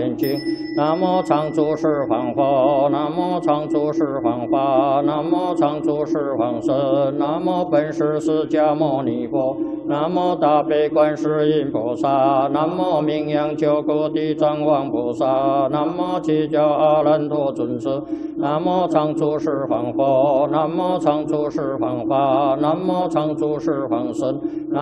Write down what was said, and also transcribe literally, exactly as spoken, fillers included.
念经。南无常住十方佛，南无常住十方法，南无常住十方僧，南无本师释迦牟尼佛，南无大悲观世音菩萨，南无名扬九国地藏王菩萨，南无七教阿难陀尊者，南无常住十方佛，南无常住十方法，南无常住十方僧。